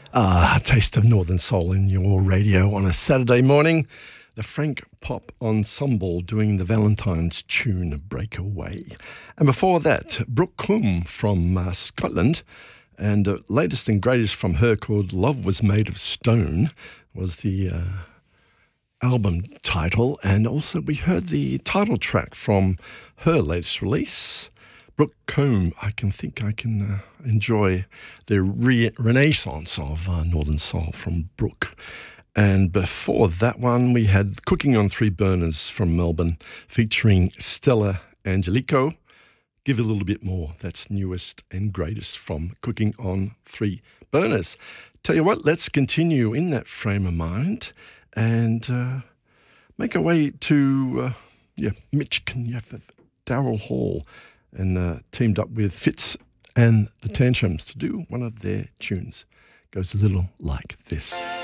A taste of Northern Soul in your radio on a Saturday morning. The Frank Pop Ensemble doing the Valentine's tune Breakaway. And before that, Brooke Coombe from Scotland, and the latest and greatest from her called Love Was Made of Stone was the album title. And also we heard the title track from her latest release, Brooke Coombe. I can enjoy the renaissance of Northern Soul from Brooke. And before that one, we had Cooking on Three Burners from Melbourne, featuring Stella Angelico. Give a little bit more. That's newest and greatest from Cooking on Three Burners. Tell you what, let's continue in that frame of mind and make our way to Mitch Knieff, Daryl Hall, and teamed up with Fitz and the Tantrums to do one of their tunes. Goes a little like this.